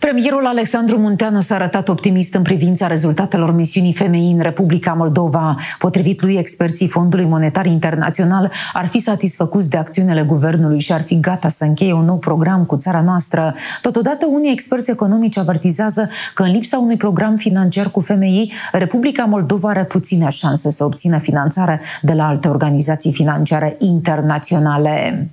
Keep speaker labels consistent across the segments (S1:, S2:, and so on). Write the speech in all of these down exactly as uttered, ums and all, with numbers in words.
S1: Premierul Alexandru Munteanu s-a arătat optimist în privința rezultatelor misiunii femeii în Republica Moldova. Potrivit lui, experții Fondului Monetar Internațional ar fi satisfăcuți de acțiunile guvernului și ar fi gata să încheie un nou program cu țara noastră. Totodată, unii experți economici avertizează că în lipsa unui program financiar cu femeii, Republica Moldova are puține șanse să obțină finanțare de la alte organizații financiare internaționale.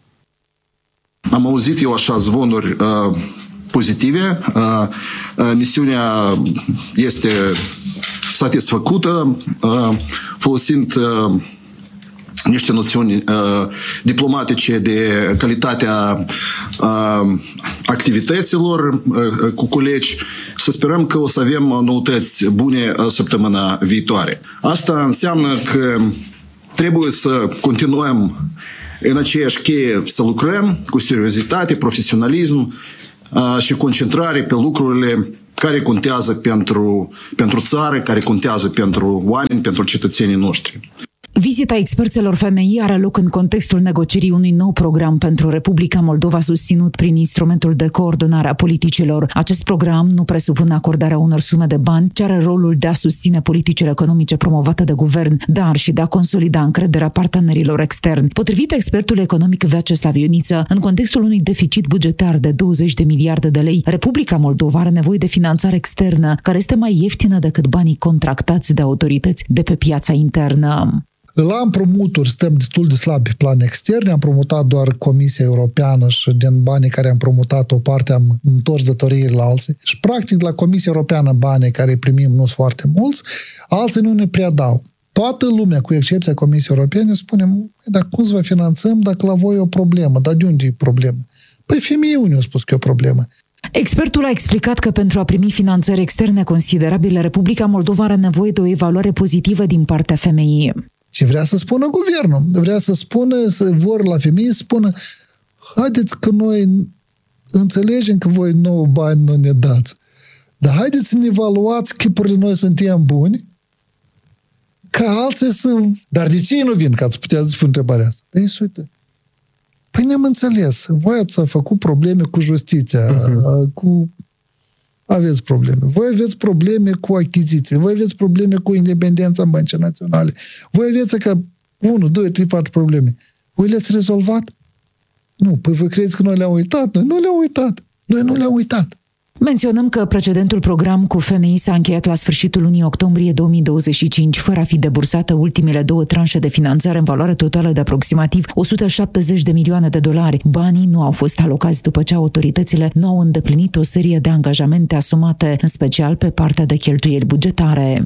S2: Am auzit eu așa zvonuri uh, pozitive. Uh, uh, misiunea este satisfăcută, uh, folosind uh, niște noțiuni uh, diplomatice de calitatea uh, activităților uh, cu colegi. Să sperăm că o să avem noutăți bune săptămâna viitoare. Asta înseamnă că trebuie să continuăm în aceeași cheie, să lucrăm cu seriozitate, profesionalism uh, și concentrare pe lucrurile care contează pentru, pentru țară, care contează pentru oameni, pentru cetățenii noștri.
S1: Vizita experților femei are loc în contextul negocierii unui nou program pentru Republica Moldova susținut prin instrumentul de coordonare a politicilor. Acest program nu presupune acordarea unor sume de bani, ci are rolul de a susține politicile economice promovate de guvern, dar și de a consolida încrederea partenerilor externi. Potrivit expertului economic Vyacheslav Ioniță, în contextul unui deficit bugetar de douăzeci de miliarde de lei, Republica Moldova are nevoie de finanțare externă, care este mai ieftină decât banii contractați de autorități de pe piața internă.
S3: La împrumuturi stăm destul de slabi pe plan extern, am împrumutat doar Comisia Europeană și din banii care am împrumutat o parte am întors datoriile la alții. Și practic de la Comisia Europeană banii care primim nu sunt foarte mulți, alții nu ne prea dau. Toată lumea, cu excepția Comisiei Europene, spune, dar cum să vă finanțăm dacă la voi e o problemă? Dar de unde e problemă? Păi femeii unii au spus că e o problemă.
S1: Expertul a explicat că pentru a primi finanțări externe considerabile, Republica Moldova are nevoie de o evaluare pozitivă din partea femeii.
S3: Ce vrea să spună guvernul? Vrea să spună, să vor la femei să spună, haideți că noi înțelegem că voi nouă bani nu ne dați, dar haideți să ne evaluați chipurile noi suntem buni, ca alții să... Dar de ce nu vin? Ca să puteți spune întrebarea asta. Ei, uite, păi ne-am înțeles. Voi ați făcut probleme cu justiția, uh-huh. cu... aveți probleme. Voi aveți probleme cu achiziții, voi aveți probleme cu independența în băncii naționale, voi aveți că unu, doi, trei, patru probleme. Voi le-ați rezolvat? Nu. Păi voi credeți că noi le-am uitat? Noi nu le-am uitat. Noi nu le-am uitat.
S1: Menționăm că precedentul program cu femei s-a încheiat la sfârșitul lunii octombrie două mii douăzeci și cinci, fără a fi debursată ultimele două tranșe de finanțare în valoare totală de aproximativ o sută șaptezeci de milioane de dolari. Banii nu au fost alocați după ce autoritățile nu au îndeplinit o serie de angajamente asumate, în special pe partea de cheltuieli bugetare.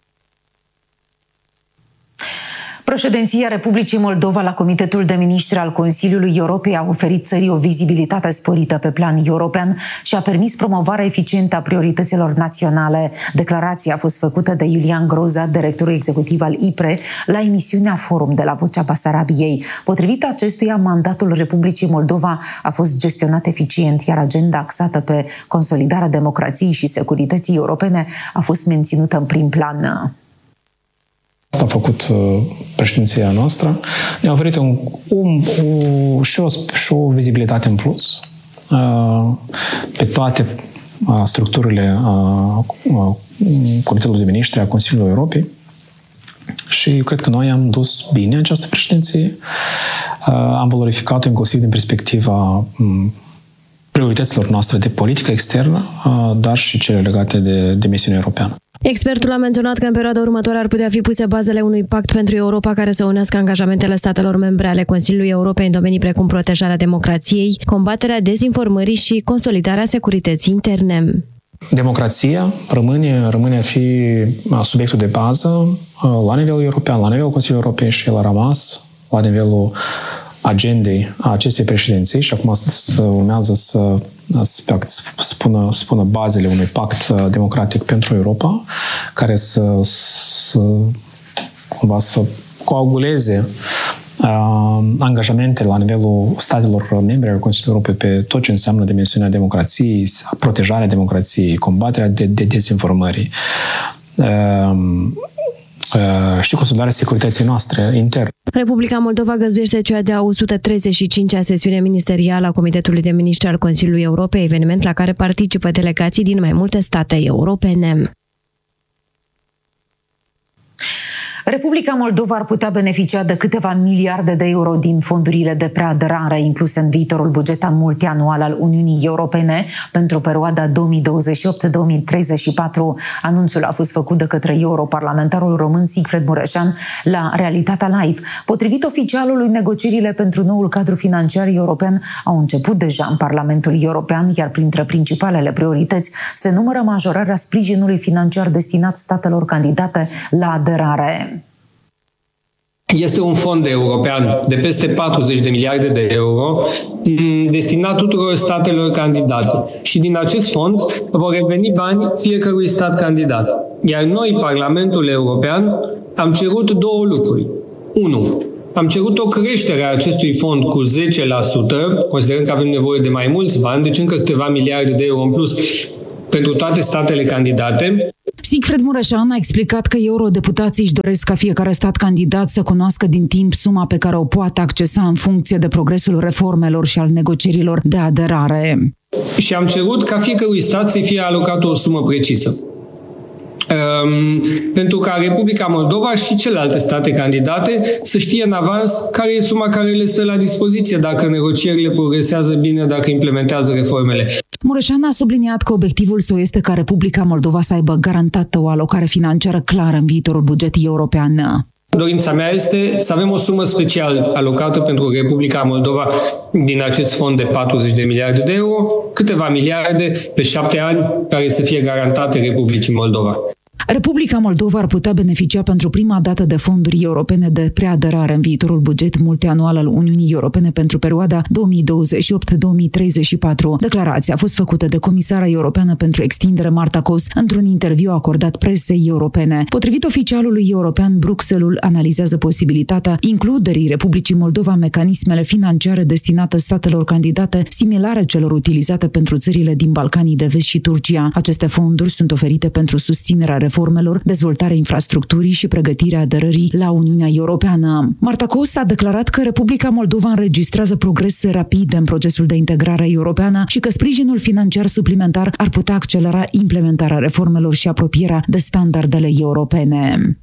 S1: Președinția Republicii Moldova la Comitetul de Miniștri al Consiliului Europei a oferit țării o vizibilitate sporită pe plan european și a permis promovarea eficientă a priorităților naționale. Declarația a fost făcută de Iulian Groza, directorul executiv al I P R E, la emisiunea Forum de la Vocea Basarabiei. Potrivit acestuia, mandatul Republicii Moldova a fost gestionat eficient, iar agenda axată pe consolidarea democrației și securității europene a fost menținută în prim plan.
S4: Asta a făcut uh, președinția noastră. Ne-a oferit un, un, o, și, o, și o vizibilitate în plus uh, pe toate uh, structurile uh, uh, Comitetului de Miniștri a Consiliului Europei și eu cred că noi am dus bine această președinție. Uh, am valorificat-o inclusiv din perspectiva um, priorităților noastre de politică externă, uh, dar și cele legate de, de misiunea europeană.
S5: Expertul a menționat că în perioada următoare ar putea fi puse bazele unui pact pentru Europa care să unească angajamentele statelor membre ale Consiliului Europei în domenii precum protejarea democrației, combaterea dezinformării și consolidarea securității interne.
S4: Democrația rămâne, rămâne a fi subiectul de bază la nivel european, la nivelul Consiliului Europei și el a rămas la nivelul agendei a acestei președinții și acum urmează să spună, spună bazele unui pact democratic pentru Europa, care să, să, cumva să coaguleze uh, angajamente la nivelul statelor membre ale Consiliului Europei pe tot ce înseamnă dimensiunea democrației, protejarea democrației, combaterea de, de dezinformării. Uh, și consolidarea securității noastre interne.
S5: Republica Moldova găzduiește cea de-a o sută treizeci și cincea sesiune ministerială a Comitetului de Miniștri al Consiliului Europei, eveniment la care participă delegații din mai multe state europene.
S1: Republica Moldova ar putea beneficia de câteva miliarde de euro din fondurile de preaderare incluse în viitorul buget multianual al Uniunii Europene pentru perioada două mii douăzeci și opt - două mii treizeci și patru. Anunțul a fost făcut de către europarlamentarul român Sigfred Mureșan la Realitatea Live. Potrivit oficialului, negocierile pentru noul cadru financiar european au început deja în Parlamentul European, iar printre principalele priorități se numără majorarea sprijinului financiar destinat statelor candidate la aderare.
S6: Este un fond european de peste patruzeci de miliarde de euro destinat tuturor statelor candidate. Și din acest fond vor reveni bani fiecărui stat candidat. Iar noi, Parlamentul European, am cerut două lucruri. Unu, am cerut o creștere a acestui fond cu zece la sută, considerând că avem nevoie de mai mulți bani, deci încă câteva miliarde de euro în plus pentru toate statele candidate.
S1: Sigfred Mureșan a explicat că eurodeputații își doresc ca fiecare stat candidat să cunoască din timp suma pe care o poate accesa în funcție de progresul reformelor și al negocierilor de aderare.
S6: Și am cerut ca fiecărui stat să fie alocată o sumă precisă. Um, pentru ca Republica Moldova și celelalte state candidate să știe în avans care e suma care le stă la dispoziție, dacă negocierile progresează bine, dacă implementează reformele.
S1: Mureșan a subliniat că obiectivul său este ca Republica Moldova să aibă garantată o alocare financiară clară în viitorul buget european.
S6: Dorința mea este să avem o sumă special alocată pentru Republica Moldova din acest fond de patruzeci de miliarde de euro, câteva miliarde pe șapte ani care să fie garantate Republicii Moldova.
S1: Republica Moldova ar putea beneficia pentru prima dată de fonduri europene de preaderare în viitorul buget multianual al Uniunii Europene pentru perioada două mii douăzeci și opt - două mii treizeci și patru. Declarația a fost făcută de Comisara Europeană pentru Extindere Marta Kos într-un interviu acordat presei europene. Potrivit oficialului european, Bruxelles analizează posibilitatea includerii Republicii Moldova în mecanismele financiare destinate statelor candidate similare celor utilizate pentru țările din Balcanii de Vest și Turcia. Aceste fonduri sunt oferite pentru susținerea reformelor, dezvoltarea infrastructurii și pregătirea aderării la Uniunea Europeană. Marta Kos a declarat că Republica Moldova înregistrează progrese rapide în procesul de integrare europeană și că sprijinul financiar suplimentar ar putea accelera implementarea reformelor și apropierea de standardele europene.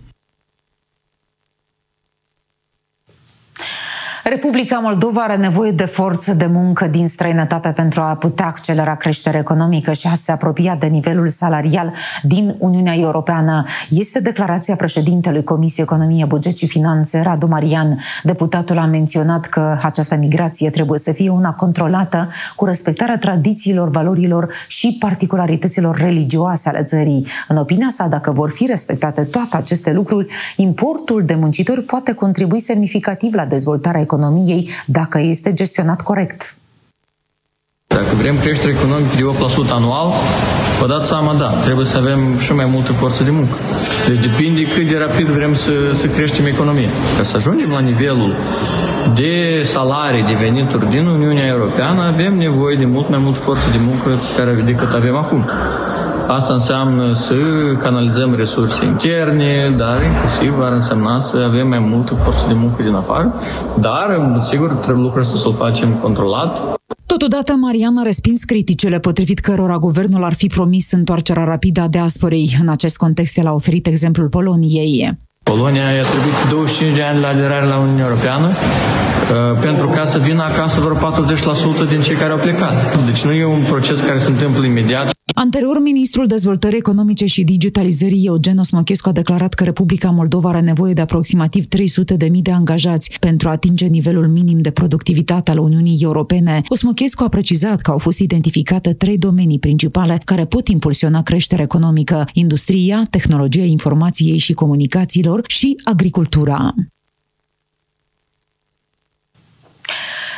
S1: Republica Moldova are nevoie de forță de muncă din străinătate pentru a putea accelera creșterea economică și a se apropia de nivelul salarial din Uniunea Europeană. Este declarația președintelui Comisiei Economie, Buget și Finanțe, Radu Marian. Deputatul a menționat că această migrație trebuie să fie una controlată, cu respectarea tradițiilor, valorilor și particularităților religioase ale țării. În opinia sa, dacă vor fi respectate toate aceste lucruri, importul de muncitori poate contribui semnificativ la dezvoltarea economiei economiei dacă este gestionat corect.
S7: Dacă vrem creștere economică de opt la sută anual, vă dați seama, da, trebuie să avem și mai multă forță de muncă. Deci depinde cât de rapid vrem să, să creștem economia. Ca să ajungem la nivelul de salarii, de venituri din Uniunea Europeană, avem nevoie de mult mai multă forță de muncă decât avem acum. Asta înseamnă să canalizăm resurse interne, dar inclusiv ar însemna să avem mai multă forță de muncă din afară, dar, sigur, trebuie lucrul ăsta să-l facem controlat.
S1: Totodată, Marian a respins criticile potrivit cărora guvernul ar fi promis întoarcerea rapidă a diasporei. În acest context, el a oferit exemplul Poloniei.
S7: Polonia i-a trebuit douăzeci și cinci de ani la aderare la Uniunea Europeană pentru ca să vină acasă vreo patruzeci la sută din cei care au plecat. Deci nu e un proces care se întâmplă imediat.
S1: Anterior, ministrul Dezvoltării Economice și Digitalizării, Eugen Osmochescu, a declarat că Republica Moldova are nevoie de aproximativ trei sute de mii de angajați pentru a atinge nivelul minim de productivitate al Uniunii Europene. Osmochescu a precizat că au fost identificate trei domenii principale care pot impulsiona creșterea economică: industria, tehnologia informației și comunicațiilor și agricultura.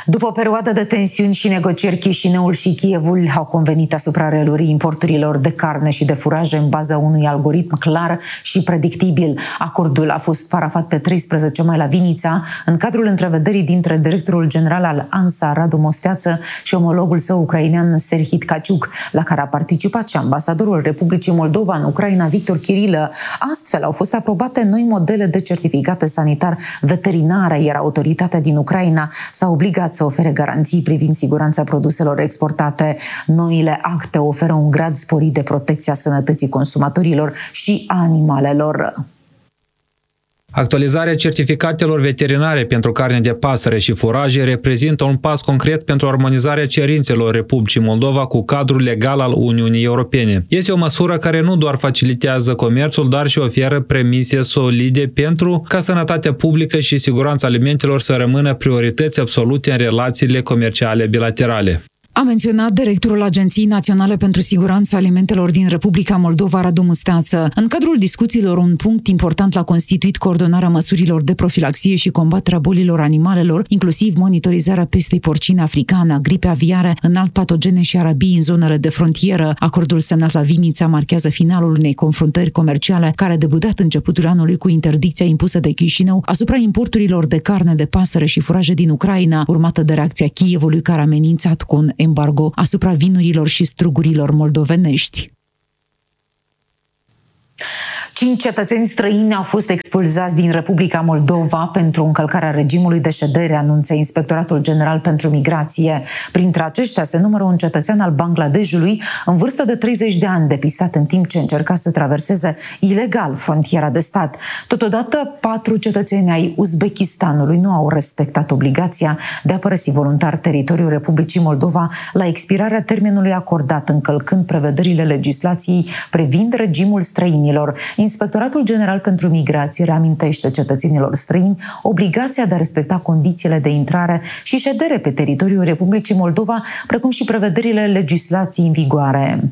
S1: După o perioadă de tensiuni și negocieri, Chișinăul și Kievul au convenit asupra reluării importurilor de carne și de furaje în baza unui algoritm clar și predictibil. Acordul a fost parafat pe treisprezece mai la Vinița, în cadrul întrevederii dintre directorul general al ANSA, Radu Mosteață, și omologul său ucrainean, Serhii Tkaciuk, la care a participat și ambasadorul Republicii Moldova în Ucraina, Victor Chirilă. Astfel au fost aprobate noi modele de certificate sanitar veterinare, iar autoritatea din Ucraina s-a obligat să ofere garanții privind siguranța produselor exportate. Noile acte oferă un grad sporit de protecție a sănătății consumatorilor și a animalelor.
S8: Actualizarea certificatelor veterinare pentru carne de pasăre și furaje reprezintă un pas concret pentru armonizarea cerințelor Republicii Moldova cu cadrul legal al Uniunii Europene. Este o măsură care nu doar facilitează comerțul, dar și oferă premise solide pentru ca sănătatea publică și siguranța alimentelor să rămână priorități absolute în relațiile comerciale bilaterale.
S1: A menționat directorul Agenției Naționale pentru Siguranța Alimentelor din Republica Moldova, Radu Musteață. În cadrul discuțiilor, un punct important l-a constituit coordonarea măsurilor de profilaxie și combaterea bolilor animalelor, inclusiv monitorizarea pestei porcine africană, gripe aviare, înalt patogene și arabii în zonele de frontieră. Acordul semnat la Vinița marchează finalul unei confruntări comerciale care a debutat începutul anului cu interdicția impusă de Chișinău asupra importurilor de carne de pasăre și furaje din Ucraina, urmată de reacția Kievului, care a amenințat cu un embargo asupra vinurilor și strugurilor moldovenești. Cinci cetățeni străini au fost expulzați din Republica Moldova pentru încălcarea regimului de ședere, anunță Inspectoratul General pentru Migrație. Printre aceștia se numără un cetățean al Bangladeshului în vârstă de treizeci de ani, depistat în timp ce încerca să traverseze ilegal frontiera de stat. Totodată, patru cetățeni ai Uzbekistanului nu au respectat obligația de a părăsi voluntar teritoriul Republicii Moldova la expirarea termenului acordat, încălcând prevederile legislației privind regimul străinilor. Inspectoratul General pentru Migrație reamintește cetățenilor străini obligația de a respecta condițiile de intrare și ședere pe teritoriul Republicii Moldova, precum și prevederile legislației în vigoare.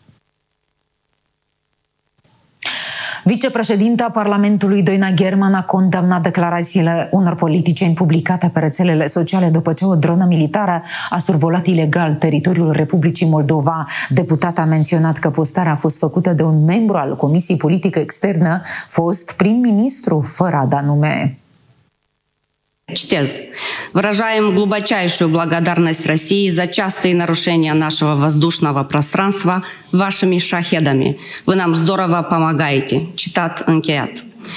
S1: Vicepreședinta Parlamentului Doina German a condamnat declarațiile unor politicieni publicate pe rețelele sociale după ce o dronă militară a survolat ilegal teritoriul Republicii Moldova. Deputata a menționat că postarea a fost făcută de un membru al Comisiei Politică Externă, fost prim-ministru, fără a da nume.
S9: Чтец. Выражаем глубочайшую благодарность России за частые нарушения нашего воздушного пространства вашими шахедами. Вы нам здорово помогаете. Citat încheiat.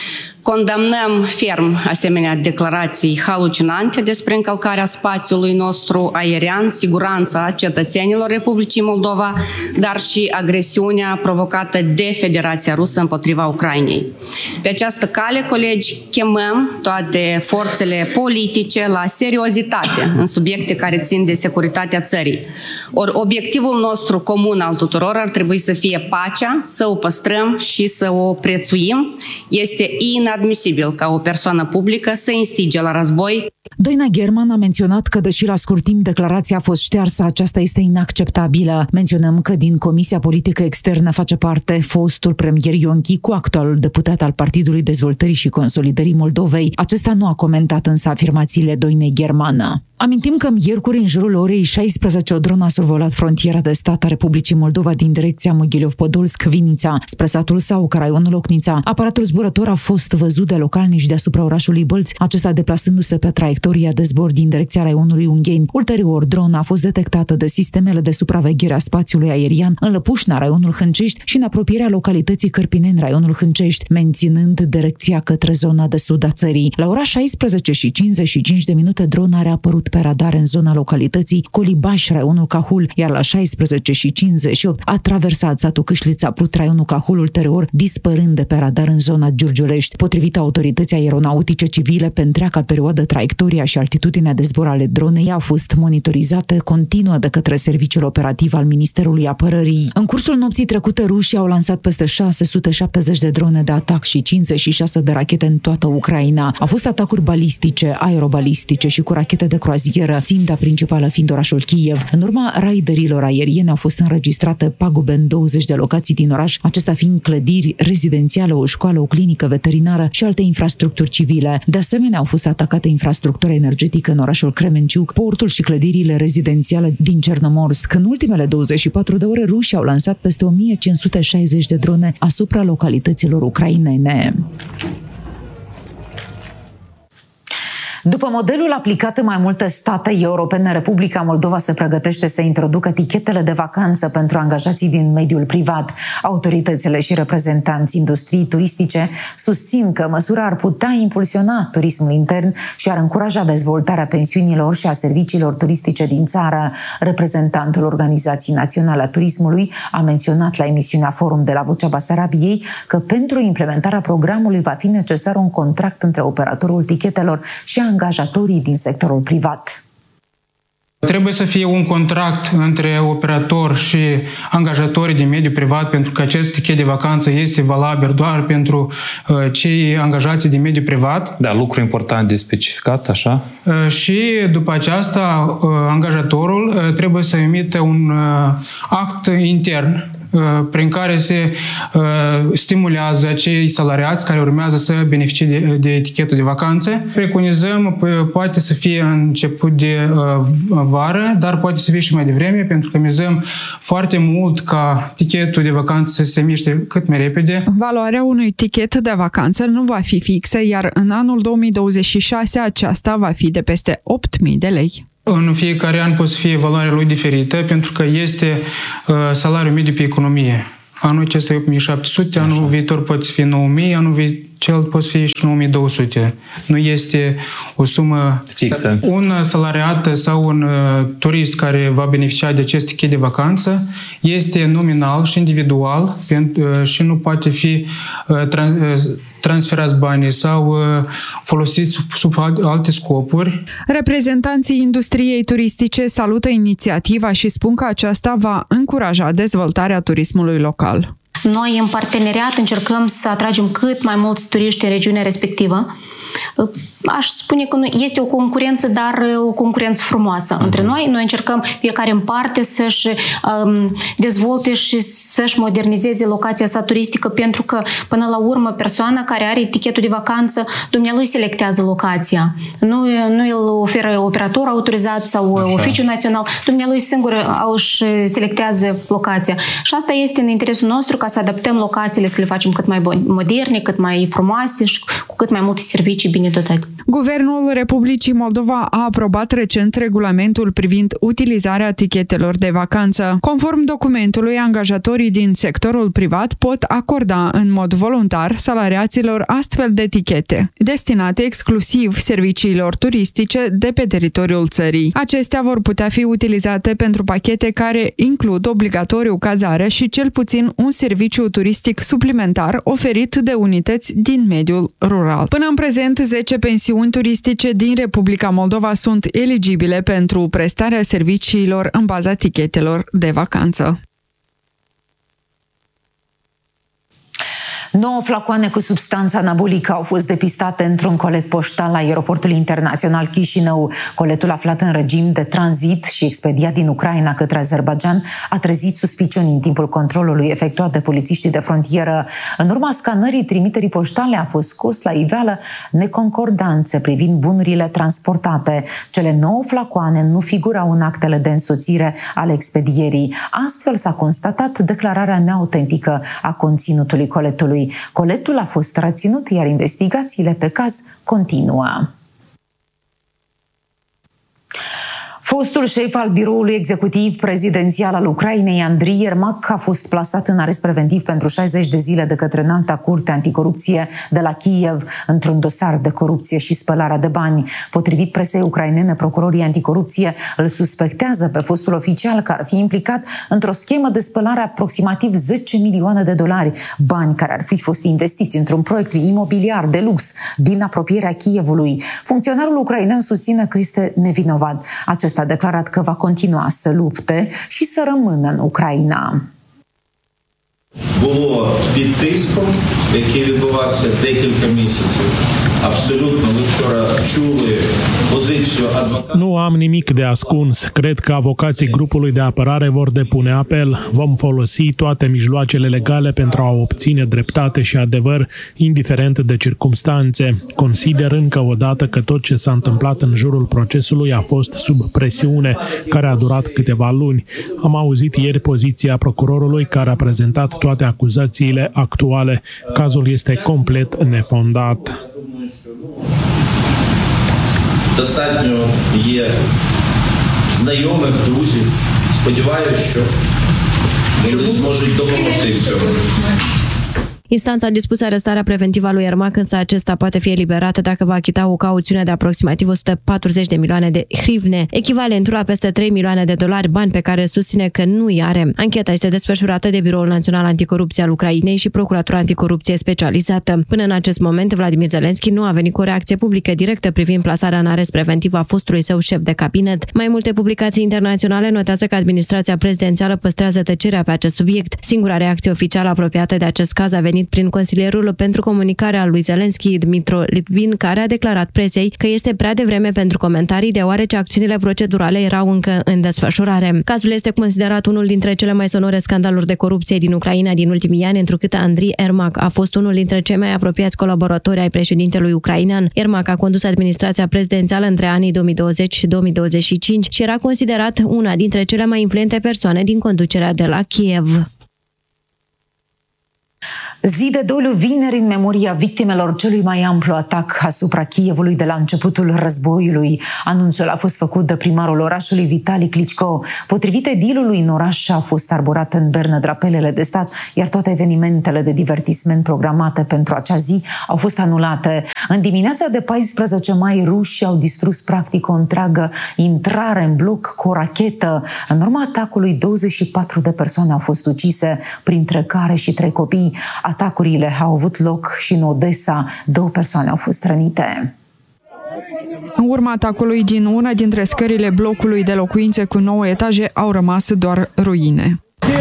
S9: Condamnăm ferm asemenea declarații halucinante despre încălcarea spațiului nostru aerian, siguranța cetățenilor Republicii Moldova, dar și agresiunea provocată de Federația Rusă împotriva Ucrainei. Pe această cale, colegi, chemăm toate forțele politice la seriozitate în subiecte care țin de securitatea țării. Ori obiectivul nostru comun al tuturor ar trebui să fie pacea, să o păstrăm și să o prețuim. Este inadmisibil admisibil ca o persoană publică să instige la război.
S1: Doina German a menționat că, deși la scurt timp declarația a fost ștearsă, aceasta este inacceptabilă. Menționăm că din Comisia Politică Externă face parte fostul premier Ion Chicu, actualul deputat al Partidului Dezvoltării și Consolidării Moldovei. Acesta nu a comentat însă afirmațiile Doinei German. Amintim că miercuri, în jurul orei șaisprezece, o dronă a survolat frontiera de stat a Republicii Moldova din direcția Mogilov-Podolsk-Vinița, spre satul Sauca, raionul Locnița. Aparatul zburător a fost văzut de localnici deasupra orașului Bălți, acesta deplasându-se pe traiectoria de zbor din direcția raionului Ungheni. Ulterior, drona a fost detectată de sistemele de supraveghere a spațiului aerian în Lăpușna, raionul Hâncești, și în apropierea localității Cărpineni, raionul Hâncești, menținând direcția către zona de sud a țării. La ora șaisprezece și cincizeci și cinci de minute, drona a apărut pe radar în zona localității Colibaș, raionul Cahul, iar la șaisprezece și cincizeci și opt a traversat satul Câșlița, Prut, raionul Cahul, ulterior dispărând de pe radar în zona Giurgiulești. Potrivit autorității aeronautice civile, pe întreaga perioadă, traiectoria și altitudinea de zbor ale dronei au fost monitorizate continuă de către Serviciul Operativ al Ministerului Apărării. În cursul nopții trecute, rușii au lansat peste șase sute șaptezeci de drone de atac și cincizeci și șase de rachete în toată Ucraina. Au fost atacuri balistice, aerobalistice și cu rachete de croazieră, ținta principală fiind orașul Kiev. În urma raiderilor aeriene au fost înregistrate pagube în douăzeci de locații din oraș, acestea fiind clădiri rezidențiale, o școală, o clinică veterinară, militară și alte infrastructuri civile. De asemenea, au fost atacate infrastructura energetică în orașul Kremenciuk, portul și clădirile rezidențiale din Cernomorsk. În ultimele douăzeci și patru de ore, rușii au lansat peste o mie cinci sute șaizeci de drone asupra localităților ucrainene. După modelul aplicat în mai multe state europene, Republica Moldova se pregătește să introducă tichetele de vacanță pentru angajații din mediul privat. Autoritățile și reprezentanții industriei turistice susțin că măsura ar putea impulsiona turismul intern și ar încuraja dezvoltarea pensiunilor și a serviciilor turistice din țară. Reprezentantul Organizației Naționale a Turismului a menționat la emisiunea Forum de la Vocea Basarabiei că pentru implementarea programului va fi necesar un contract între operatorul tichetelor și angajatorii din sectorul privat.
S10: Trebuie să fie un contract între operator și angajatorii din mediul privat, pentru că acest tichet de vacanță este valabil doar pentru uh, cei angajați din mediul privat.
S8: Da, lucru important de specificat, așa.
S10: Uh, și după aceasta, uh, angajatorul uh, trebuie să emită un uh, act intern prin care se uh, stimulează cei salariați care urmează să beneficie de, de etichetul de vacanțe. Preconizăm, poate să fie început de uh, vară, dar poate să fie și mai devreme, pentru că mizăm foarte mult ca tichetul de vacanță să se miște cât mai repede.
S11: Valoarea unui tichet de vacanță nu va fi fixă, iar în anul două mii douăzeci și șase aceasta va fi de peste opt mii de lei.
S10: În fiecare an poate să fie valoarea lui diferită, pentru că este uh, salariul mediu pe economie. Anul acesta e opt mii șapte sute, anul Așa. viitor poate fi nouă mii, anul viitor poate fi și nouă mii două sute. Nu este o sumă
S8: fixă.
S10: Un salariat sau un uh, turist care va beneficia de acest tichet de vacanță este nominal și individual uh, și nu poate fi uh, trans- uh, transferați banii sau uh, folosiți sub, sub alte scopuri.
S11: Reprezentanții industriei turistice salută inițiativa și spun că aceasta va încuraja dezvoltarea turismului local.
S12: Noi, în parteneriat, încercăm să atragem cât mai mulți turiști în regiunea respectivă. Aș spune că este o concurență, dar o concurență frumoasă între noi. Noi încercăm fiecare în parte să-și um, dezvolte și să-și modernizeze locația sa turistică, pentru că, până la urmă, persoana care are etichetul de vacanță, dumnealui selectează locația. Nu, nu îl oferă operator autorizat sau Așa. oficiu național. Dumnealui singur își selectează locația. Și asta este în interesul nostru, ca să adaptăm locațiile, să le facem cât mai moderne, cât mai frumoase și cu cât mai multe servicii bine dotate.
S11: Guvernul Republicii Moldova a aprobat recent regulamentul privind utilizarea tichetelor de vacanță. Conform documentului, angajatorii din sectorul privat pot acorda în mod voluntar salariaților astfel de tichete, destinate exclusiv serviciilor turistice de pe teritoriul țării. Acestea vor putea fi utilizate pentru pachete care includ obligatoriu cazare și cel puțin un serviciu turistic suplimentar oferit de unități din mediul rural. Până în prezent, zece pensiuni turistice din Republica Moldova sunt eligibile pentru prestarea serviciilor în baza tichetelor de vacanță.
S1: Nouă flacoane cu substanță anabolică au fost depistate într-un colet poștal la aeroportul internațional Chișinău. Coletul, aflat în regim de tranzit și expediat din Ucraina către Azerbaidjan, a trezit suspiciuni în timpul controlului efectuat de polițiștii de frontieră. În urma scanării trimiterii poștale a fost scos la iveală neconcordanțe privind bunurile transportate. Cele nouă flacoane nu figurau în actele de însoțire ale expedierii. Astfel s-a constatat declararea neautentică a conținutului coletului. Coletul a fost reținut, iar investigațiile pe caz continuă. Fostul șef al biroului executiv prezidențial al Ucrainei, Andriy Yermak, a fost plasat în arest preventiv pentru șaizeci de zile de către Înalta Curte Anticorupție de la Kiev într-un dosar de corupție și spălarea de bani. Potrivit presei ucrainene, procurorii anticorupție îl suspectează pe fostul oficial că ar fi implicat într-o schemă de spălare aproximativ zece milioane de dolari, bani care ar fi fost investiți într-un proiect imobiliar de lux din apropierea Kievului. Funcționarul ucrainean susține că este nevinovat. Acest a declarat că va continua să lupte și să rămână în Ucraina.
S13: Було під тиском, який відбувався декілька місяців. Абсолютно, ви вчора чули позицію адвоката.
S14: Nu am nimic de ascuns. Cred că avocații grupului de apărare vor depune apel. Vom folosi toate mijloacele legale pentru a obține dreptate și adevăr, indiferent de circumstanțe. Consider încă o dată că tot ce s-a întâmplat în jurul procesului a fost sub presiune, care a durat câteva luni. Am auzit ieri poziția procurorului care a prezentat toate acuzațiile actuale. Cazul este complet nefondat.
S13: Достатньо є знайомих, друзів. Сподіваюся, що вони зможуть допомогти в цьому.
S5: Instanța a dispus arestarea preventivă a lui Ermac, însă acesta poate fi eliberat dacă va achita o cauțiune de aproximativ o sută patruzeci de milioane de hrivne, echivalentul la peste trei milioane de dolari, bani pe care susține că nu îi are. Ancheta este desfășurată de Biroul Național Anticorupție al Ucrainei și Procuratura Anticorupție Specializată. Până în acest moment, Vladimir Zelensky nu a venit cu o reacție publică directă privind plasarea în arest preventiv a fostului său șef de cabinet. Mai multe publicații internaționale notează că administrația prezidențială păstrează tăcerea pe acest subiect. Singura reacție oficială apropiată de acest caz a venit prin consilierul pentru comunicare al lui Zelensky, Dmytro Litvin, care a declarat presei că este prea devreme pentru comentarii, deoarece acțiunile procedurale erau încă în desfășurare. Cazul este considerat unul dintre cele mai sonore scandaluri de corupție din Ucraina din ultimii ani, întrucât Andriy Ermak a fost unul dintre cei mai apropiați colaboratori ai președintelui ucrainean. Ermak a condus administrația prezidențială între anii două mii douăzeci și două mii douăzeci și cinci și era considerat una dintre cele mai influente persoane din conducerea de la Kiev.
S1: Zi de doliu vineri în memoria victimelor celui mai amplu atac asupra Kievului de la începutul războiului. Anunțul a fost făcut de primarul orașului Vitali Klitschko. Potrivit edilului, în oraș a fost arborat în bernă drapelele de stat, iar toate evenimentele de divertisment programate pentru acea zi au fost anulate. În dimineața de paisprezece mai, rușii au distrus practic o întreagă intrare în bloc cu o rachetă. În urma atacului, douăzeci și patru de persoane au fost ucise, printre care și trei copii. Atacurile au avut loc și în Odessa. Două persoane au fost rănite.
S11: În urma atacului din una dintre scările blocului de locuințe cu nouă etaje au rămas doar ruine.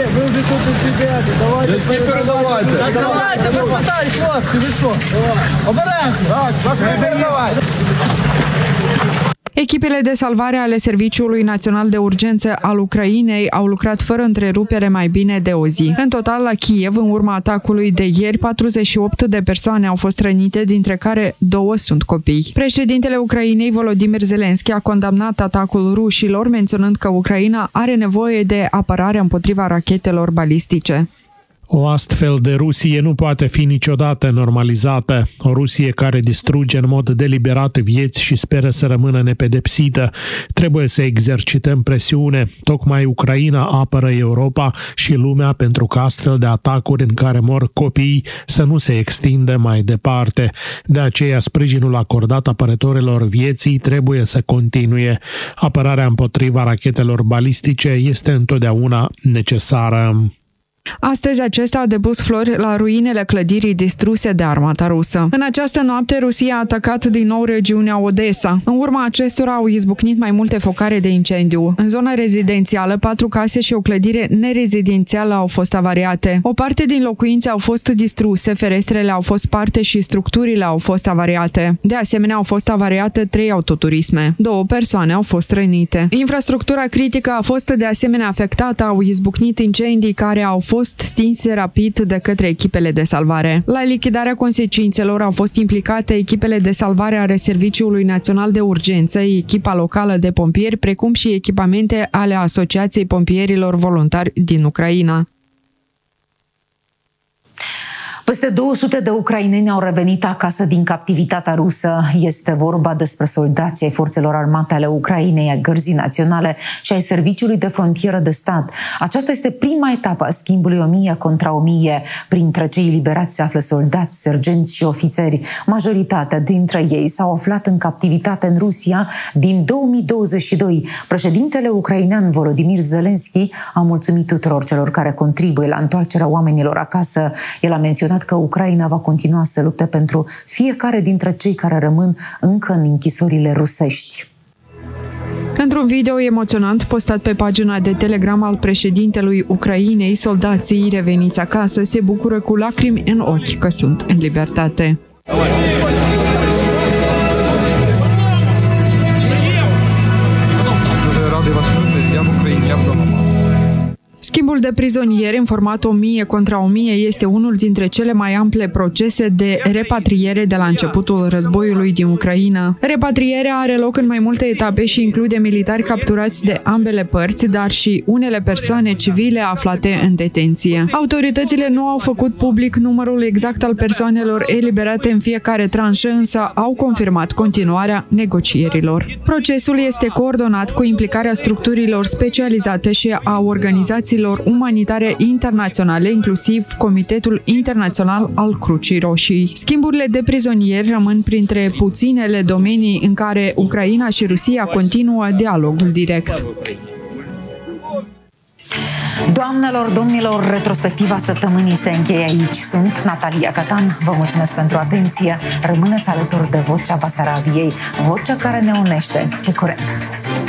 S11: Echipele de salvare ale Serviciului Național de Urgență al Ucrainei au lucrat fără întrerupere mai bine de o zi. În total, la Kiev, în urma atacului de ieri, patruzeci și opt de persoane au fost rănite, dintre care două sunt copii. Președintele Ucrainei, Volodymyr Zelensky, a condamnat atacul rușilor, menționând că Ucraina are nevoie de apărare împotriva rachetelor balistice.
S14: O astfel de Rusie nu poate fi niciodată normalizată. O Rusie care distruge în mod deliberat vieți și speră să rămână nepedepsită. Trebuie să exercităm presiune. Tocmai Ucraina apără Europa și lumea pentru că astfel de atacuri în care mor copii să nu se extindă mai departe. De aceea, sprijinul acordat apărătorilor vieții trebuie să continue. Apărarea împotriva rachetelor balistice este întotdeauna necesară.
S11: Astăzi acesta a depus flori la ruinele clădirii distruse de armata rusă. În această noapte, Rusia a atacat din nou regiunea Odessa. În urma acestora au izbucnit mai multe focare de incendiu. În zona rezidențială, patru case și o clădire nerezidențială au fost avariate. O parte din locuințe au fost distruse, ferestrele au fost sparte și structurile au fost avariate. De asemenea, au fost avariate trei autoturisme. Două persoane au fost rănite. Infrastructura critică a fost de asemenea afectată, au izbucnit incendii care au fost fost stinse rapid de către echipele de salvare. La lichidarea consecințelor au fost implicate echipele de salvare ale Serviciului Național de Urgență, echipa locală de pompieri, precum și echipamente ale Asociației Pompierilor Voluntari din Ucraina.
S1: Peste două sute de ucraineni au revenit acasă din captivitatea rusă. Este vorba despre soldații ai forțelor armate ale Ucrainei, ai Gărzii Naționale și ai Serviciului de Frontieră de Stat. Aceasta este prima etapă a schimbului o mie contra o mie. Printre cei eliberați se află soldați, sergenți și ofițeri. Majoritatea dintre ei s-au aflat în captivitate în Rusia din două mii douăzeci și doi. Președintele ucrainean Volodymyr Zelensky a mulțumit tuturor celor care contribuie la întoarcerea oamenilor acasă. El a menționat că Ucraina va continua să lupte pentru fiecare dintre cei care rămân încă în închisorile rusești.
S11: Într-un video emoționant postat pe pagina de Telegram al președintelui Ucrainei, soldații reveniți acasă se bucură cu lacrimi în ochi că sunt în libertate. Schimbul de prizonieri în format o mie contra o mie este unul dintre cele mai ample procese de repatriere de la începutul războiului din Ucraina. Repatrierea are loc în mai multe etape și include militari capturați de ambele părți, dar și unele persoane civile aflate în detenție. Autoritățile nu au făcut public numărul exact al persoanelor eliberate în fiecare tranșă, însă au confirmat continuarea negocierilor. Procesul este coordonat cu implicarea structurilor specializate și a organizațiilor umanitare internaționale, inclusiv Comitetul Internațional al Crucii Roșii. Schimburile de prizonieri rămân printre puținele domenii în care Ucraina și Rusia continuă dialogul direct.
S1: Doamnelor, domnilor, retrospectiva săptămânii se încheie aici. Sunt Natalia Catan, vă mulțumesc pentru atenție. Rămâneți alături de Vocea Basarabiei, vocea care ne unește. Pe curent!